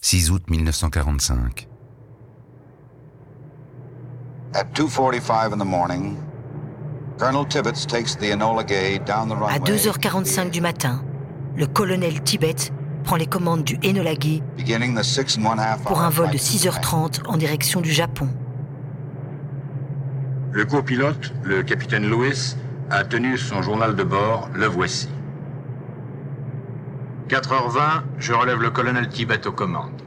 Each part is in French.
6 août 1945. At 2:45 in the morning, Colonel Tibbets takes the Enola Gay down the runway. À 2h45 du matin, le colonel Tibbets prend les commandes du Enola Gay pour un vol de 6h30 en direction du Japon. Le copilote, le capitaine Lewis, a tenu son journal de bord, le voici. 4h20, je relève le colonel Tibbets aux commandes.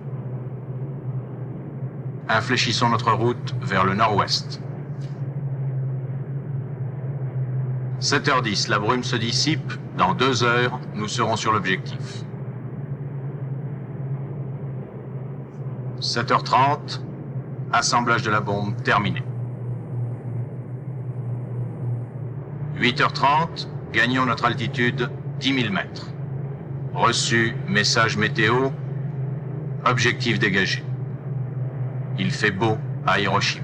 Infléchissons notre route vers le nord-ouest. 7h10, la brume se dissipe. Dans 2 heures, nous serons sur l'objectif. 7h30, assemblage de la bombe terminé. 8h30, gagnons notre altitude 10 000 mètres. Reçu, message météo, objectif dégagé. Il fait beau à Hiroshima.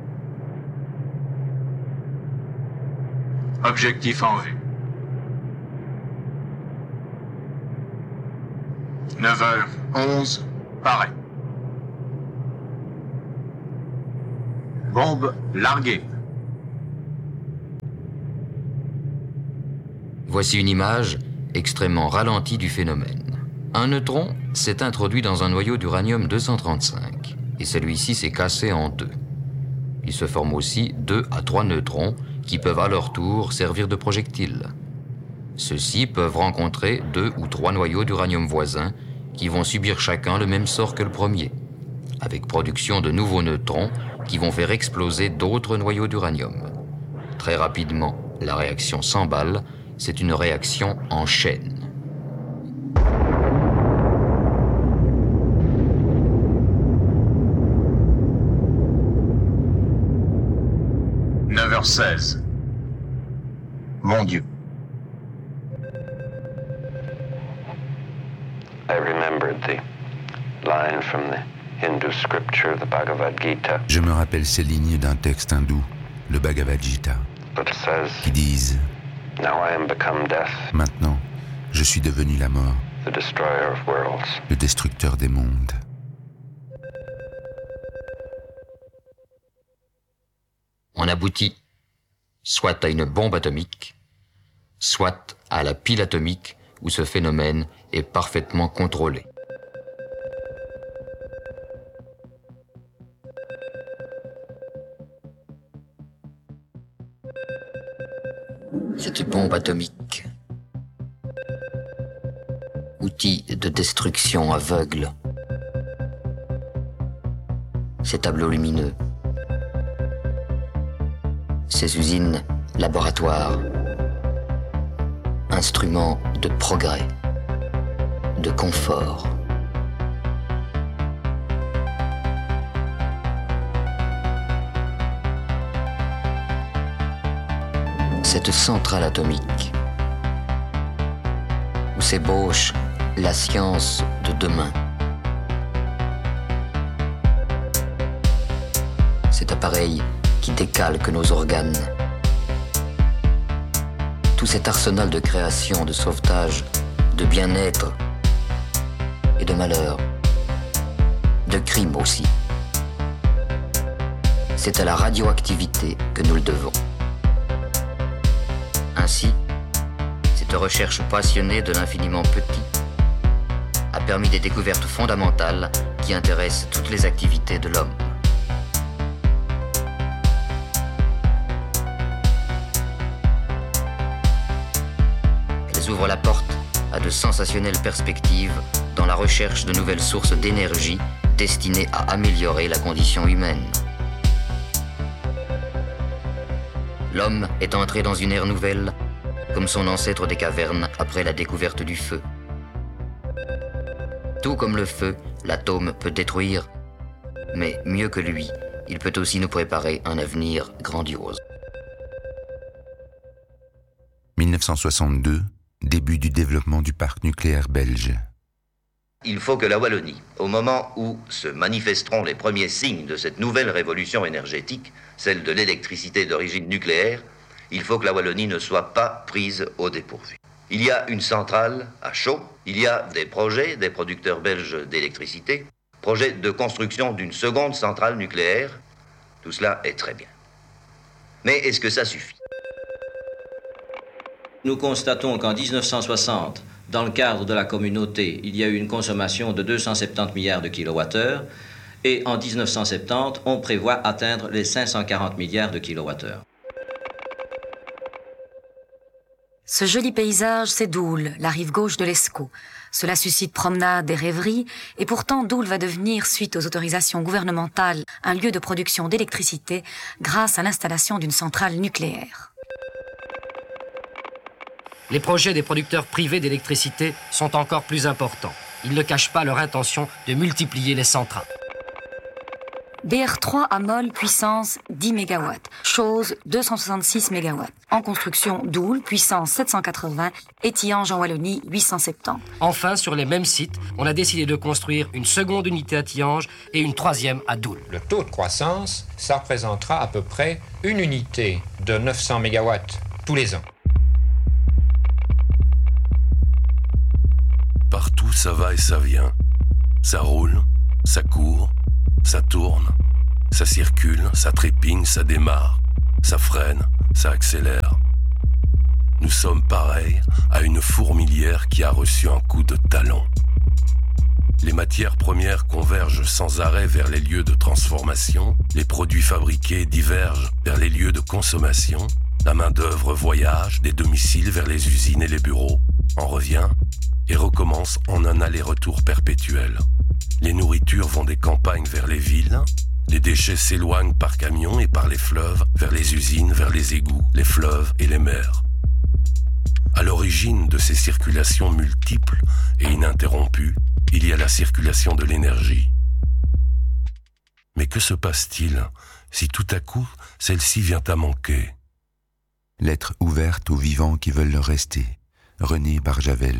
Objectif en vue. 9h11, pareil. Bombe larguée. Voici une image extrêmement ralentie du phénomène. Un neutron s'est introduit dans un noyau d'uranium-235 et celui-ci s'est cassé en 2. Il se forme aussi 2 à 3 neutrons qui peuvent à leur tour servir de projectiles. Ceux-ci peuvent rencontrer 2 ou 3 noyaux d'uranium voisins qui vont subir chacun le même sort que le premier, avec production de nouveaux neutrons qui vont faire exploser d'autres noyaux d'uranium. Très rapidement, la réaction s'emballe, c'est une réaction en chaîne. « 9h16. Mon Dieu. I remembered the line from the Hindu scripture, the Bhagavad Gita. Je me rappelle ces lignes d'un texte hindou, le Bhagavad Gita, qui disent « Now I am become death, Maintenant, je suis devenu la mort, the destroyer of worlds. le destructeur des mondes. » On aboutit soit à une bombe atomique, soit à la pile atomique où ce phénomène est parfaitement contrôlé. Cette bombe atomique, outil de destruction aveugle, ces tableaux lumineux, ces usines, laboratoires, instruments de progrès, de confort. Cette centrale atomique où s'ébauche la science de demain. Cet appareil qui décalque nos organes. Tout cet arsenal de création, de sauvetage, de bien-être et de malheur, de crime aussi. C'est à la radioactivité que nous le devons. Ainsi, cette recherche passionnée de l'infiniment petit a permis des découvertes fondamentales qui intéressent toutes les activités de l'homme. Elles ouvrent la porte à de sensationnelles perspectives dans la recherche de nouvelles sources d'énergie destinées à améliorer la condition humaine. L'homme est entré dans une ère nouvelle, comme son ancêtre des cavernes après la découverte du feu. Tout comme le feu, l'atome peut détruire, mais mieux que lui, il peut aussi nous préparer un avenir grandiose. 1962, début du développement du parc nucléaire belge. Il faut que la Wallonie, au moment où se manifesteront les premiers signes de cette nouvelle révolution énergétique, celle de l'électricité d'origine nucléaire, il faut que la Wallonie ne soit pas prise au dépourvu. Il y a une centrale à chaud, il y a des projets, des producteurs belges d'électricité. projet de construction d'une seconde centrale nucléaire. Tout cela est très bien. Mais est-ce que ça suffit ? Nous constatons qu'en 1960, dans le cadre de la communauté, il y a eu une consommation de 270 milliards de kilowattheures et en 1970, on prévoit atteindre les 540 milliards de kilowattheures. Ce joli paysage, c'est Doul, la rive gauche de l'Escaut. Cela suscite promenades et rêveries, et pourtant Doul va devenir, suite aux autorisations gouvernementales, un lieu de production d'électricité grâce à l'installation d'une centrale nucléaire. Les projets des producteurs privés d'électricité sont encore plus importants. Ils ne cachent pas leur intention de multiplier les centrales. BR3 à Mol, puissance 10 MW, Chose 266 MW. En construction, Doul, puissance 780, et Tihange en Wallonie, 870. Enfin, sur les mêmes sites, on a décidé de construire une seconde unité à Tihange et une troisième à Doul. Le taux de croissance, ça représentera à peu près une unité de 900 MW tous les ans. Partout, ça va et ça vient. Ça roule, ça court, ça tourne, ça circule, ça trépigne, ça démarre, ça freine, ça accélère. Nous sommes pareils à une fourmilière qui a reçu un coup de talon. Les matières premières convergent sans arrêt vers les lieux de transformation, les produits fabriqués divergent vers les lieux de consommation, la main-d'œuvre voyage des domiciles vers les usines et les bureaux, en revient et recommence en un aller-retour perpétuel. Les nourritures vont des campagnes vers les villes, les déchets s'éloignent par camion et par les fleuves, vers les usines, vers les égouts, les fleuves et les mers. À l'origine de ces circulations multiples et ininterrompues, il y a la circulation de l'énergie. Mais que se passe-t-il si tout à coup celle-ci vient à manquer ? Lettre ouverte aux vivants qui veulent rester. René Barjavel.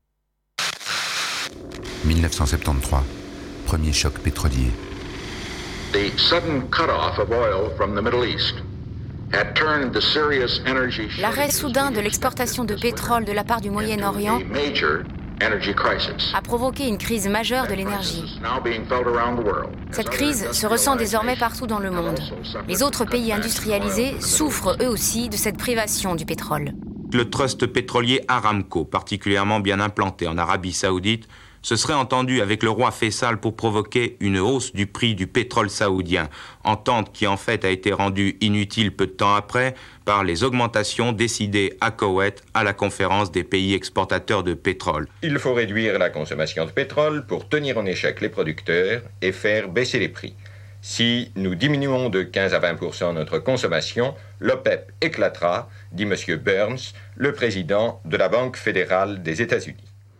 1973. Premier choc pétrolier. The sudden cut-off of oil from the Middle East had turned the serious energy. L'arrêt soudain de l'exportation de pétrole de la part du Moyen-Orient a provoqué une crise majeure de l'énergie. Cette crise se ressent désormais partout dans le monde. Les autres pays industrialisés souffrent eux aussi de cette privation du pétrole. Le trust pétrolier Aramco, particulièrement bien implanté en Arabie Saoudite, se serait entendu avec le roi Faisal pour provoquer une hausse du prix du pétrole saoudien, entente qui en fait a été rendue inutile peu de temps après par les augmentations décidées à Koweït à la conférence des pays exportateurs de pétrole. Il faut réduire la consommation de pétrole pour tenir en échec les producteurs et faire baisser les prix. Si nous diminuons de 15 à 20% notre consommation, l'OPEP éclatera, dit M. Burns, le président de la Banque fédérale des États-Unis.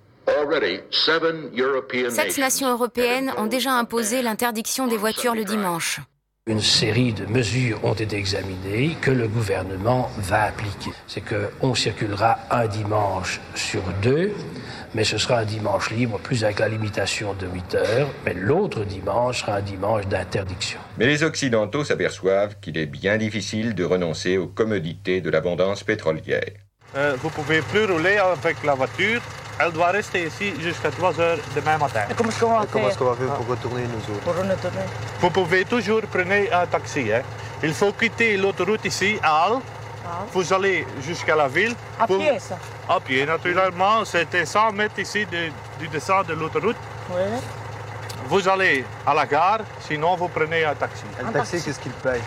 7 nations européennes ont déjà imposé l'interdiction des voitures le dimanche. Une série de mesures ont été examinées que le gouvernement va appliquer. C'est qu'on circulera un dimanche sur 2, mais ce sera un dimanche libre, plus avec la limitation de 8 heures, mais l'autre dimanche sera un dimanche d'interdiction. Mais les Occidentaux s'aperçoivent qu'il est bien difficile de renoncer aux commodités de l'abondance pétrolière. Vous ne pouvez plus rouler avec la voiture. Elle doit rester ici jusqu'à 3 heures demain matin. Comment est-ce qu'on va faire pour retourner nous autres? Pour retourner. Vous pouvez toujours prendre un taxi. Hein. Il faut quitter l'autoroute ici, à Halle. Vous allez jusqu'à la ville. À pied, ça? À pied, naturellement. C'était 100 mètres ici du descente de l'autoroute. Oui. Vous allez à la gare, sinon vous prenez un taxi. Un taxi, qu'est-ce qu'il paye?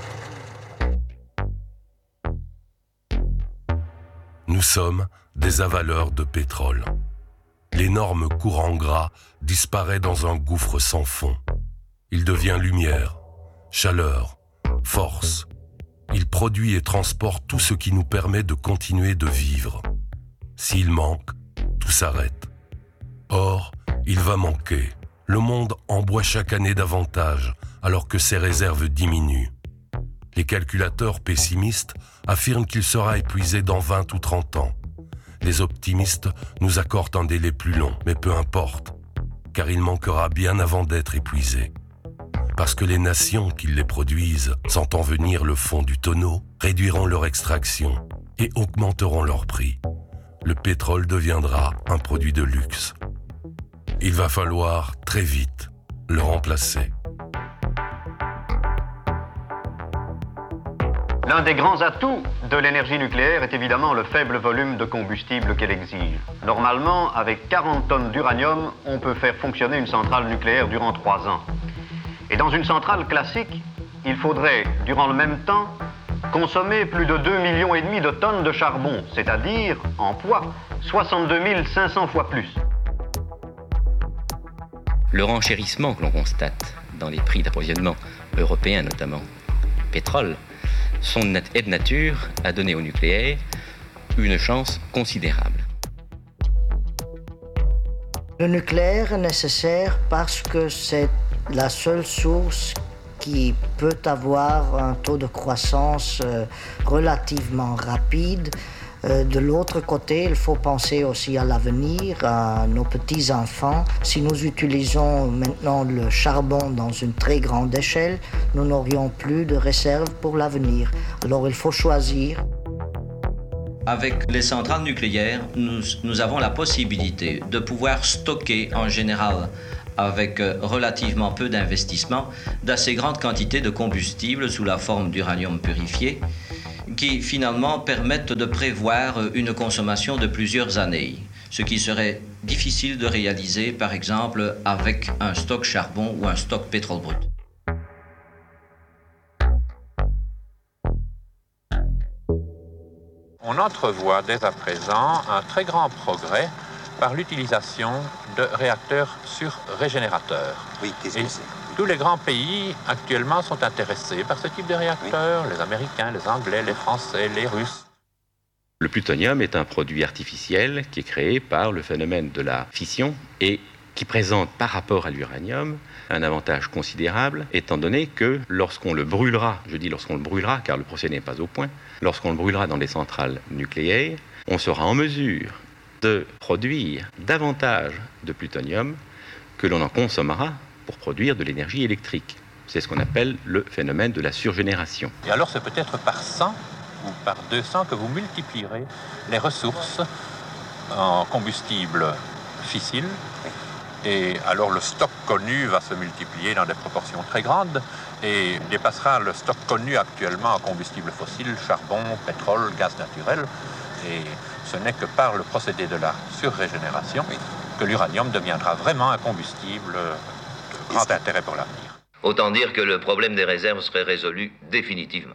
Nous sommes des avaleurs de pétrole. L'énorme courant gras disparaît dans un gouffre sans fond. Il devient lumière, chaleur, force. Il produit et transporte tout ce qui nous permet de continuer de vivre. S'il manque, tout s'arrête. Or, il va manquer. Le monde en boit chaque année davantage, alors que ses réserves diminuent. Les calculateurs pessimistes affirment qu'il sera épuisé dans 20 ou 30 ans. Les optimistes nous accordent un délai plus long, mais peu importe, car il manquera bien avant d'être épuisé. Parce que les nations qui les produisent, sentant venir le fond du tonneau, réduiront leur extraction et augmenteront leur prix. Le pétrole deviendra un produit de luxe. Il va falloir, très vite, le remplacer. L'un des grands atouts de l'énergie nucléaire est évidemment le faible volume de combustible qu'elle exige. Normalement, avec 40 tonnes d'uranium, on peut faire fonctionner une centrale nucléaire durant 3 ans. Et dans une centrale classique, il faudrait, durant le même temps, consommer plus de 2,5 millions de tonnes de charbon, c'est-à-dire, en poids, 62 500 fois plus. Le renchérissement que l'on constate dans les prix d'approvisionnement européens notamment, pétrole, est de nature à donner au nucléaire une chance considérable. Le nucléaire est nécessaire parce que c'est la seule source qui peut avoir un taux de croissance relativement rapide. De l'autre côté, il faut penser aussi à l'avenir, à nos petits-enfants. Si nous utilisons maintenant le charbon dans une très grande échelle, nous n'aurions plus de réserve pour l'avenir. Alors il faut choisir. Avec les centrales nucléaires, nous avons la possibilité de pouvoir stocker en général, avec relativement peu d'investissement, d'assez grandes quantités de combustible sous la forme d'uranium purifié, qui finalement permettent de prévoir une consommation de plusieurs années, ce qui serait difficile de réaliser par exemple avec un stock charbon ou un stock pétrole brut. On entrevoit dès à présent un très grand progrès par l'utilisation de réacteurs sur régénérateurs. Oui, qu'est-ce que c'est ? Tous les grands pays actuellement sont intéressés par ce type de réacteurs, les Américains, les Anglais, les Français, les Russes. Le plutonium est un produit artificiel qui est créé par le phénomène de la fission et qui présente par rapport à l'uranium un avantage considérable, étant donné que lorsqu'on le brûlera, je dis lorsqu'on le brûlera car le procédé n'est pas au point, lorsqu'on le brûlera dans des centrales nucléaires, on sera en mesure de produire davantage de plutonium que l'on en consommera pour produire de l'énergie électrique. C'est ce qu'on appelle le phénomène de la surgénération. Et alors c'est peut-être par 100 ou par 200 que vous multiplierez les ressources en combustible fissile. Et alors le stock connu va se multiplier dans des proportions très grandes et dépassera le stock connu actuellement en combustible fossile, charbon, pétrole, gaz naturel. Et ce n'est que par le procédé de la surrégénération que l'uranium deviendra vraiment un combustible de grand intérêt pour l'avenir. Autant dire que le problème des réserves serait résolu définitivement.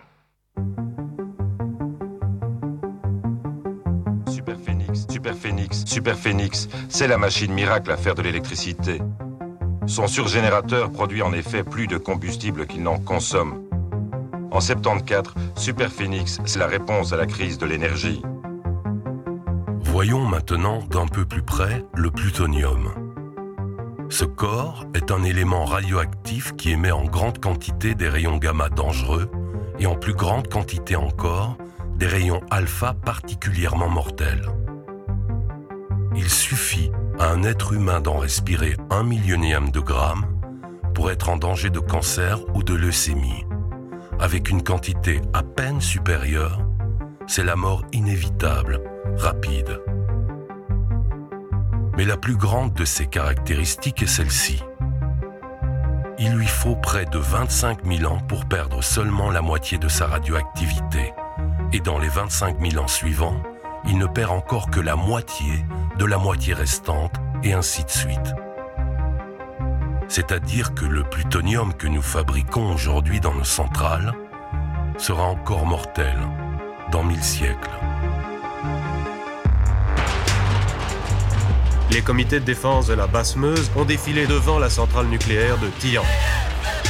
Superphénix, c'est la machine miracle à faire de l'électricité. Son surgénérateur produit en effet plus de combustible qu'il n'en consomme. En 74, Superphénix, c'est la réponse à la crise de l'énergie. Voyons maintenant d'un peu plus près le plutonium. Ce corps est un élément radioactif qui émet en grande quantité des rayons gamma dangereux et en plus grande quantité encore des rayons alpha particulièrement mortels. Il suffit à un être humain d'en respirer 1 millionième de gramme pour être en danger de cancer ou de leucémie. Avec une quantité à peine supérieure, c'est la mort inévitable, rapide. Mais la plus grande de ses caractéristiques est celle-ci. Il lui faut près de 25 000 ans pour perdre seulement la moitié de sa radioactivité. Et dans les 25 000 ans suivants, il ne perd encore que la moitié de la moitié restante, et ainsi de suite. C'est-à-dire que le plutonium que nous fabriquons aujourd'hui dans nos centrales sera encore mortel dans 1000 siècles. Les comités de défense de la Basse-Meuse ont défilé devant la centrale nucléaire de Tihan.